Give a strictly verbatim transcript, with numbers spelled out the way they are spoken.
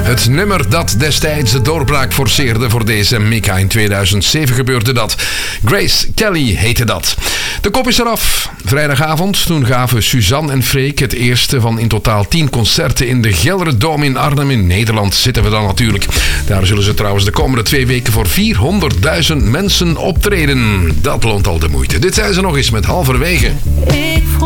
Het nummer dat destijds de doorbraak forceerde voor deze Mika. In tweeduizend zeven gebeurde dat. Grace Kelly heette dat. De kop is eraf. Vrijdagavond, toen gaven Suzanne en Freek het eerste van in totaal tien concerten in de Gelredome in Arnhem. In Nederland zitten we dan natuurlijk. Daar zullen ze trouwens de komende twee weken voor vierhonderdduizend mensen optreden. Dat loont al de moeite. Dit zijn ze nog eens met Halverwege. Ik